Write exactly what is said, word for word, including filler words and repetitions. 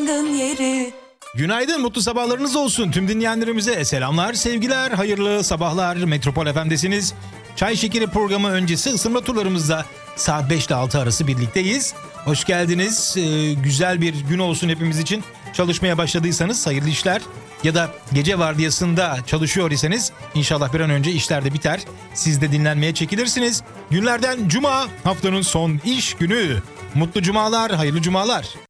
yangın yeri. Günaydın, mutlu sabahlarınız olsun. Tüm dinleyenlerimize selamlar, sevgiler, hayırlı sabahlar. Metropol F M'desiniz. Çay Şekeri programı öncesi ısınma turlarımızda saat beş ile altı arası birlikteyiz. Hoş geldiniz. Ee, güzel bir gün olsun hepimiz için. Çalışmaya başladıysanız hayırlı işler. Ya da gece vardiyasında çalışıyor iseniz inşallah bir an önce işler de biter. Siz de dinlenmeye çekilirsiniz. Günlerden cuma, haftanın son iş günü. Mutlu cumalar, hayırlı cumalar.